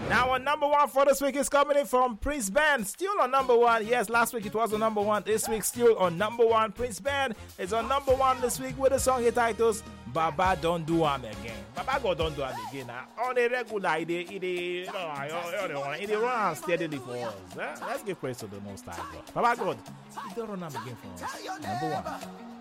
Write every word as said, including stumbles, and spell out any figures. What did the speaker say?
Now, on number one for this week is coming in from Prince Ben. Still on number one. Yes, last week it was on number one. This week, still on number one. Prince Ben is on number one this week with a song he titles Baba Don't Do Am Again. Baba God Don't Do Am Again. Now, on a regular, it is run steadily for us. Eh? Let's give praise to the Most High God. Baba God, he don't run am again for us. Number one.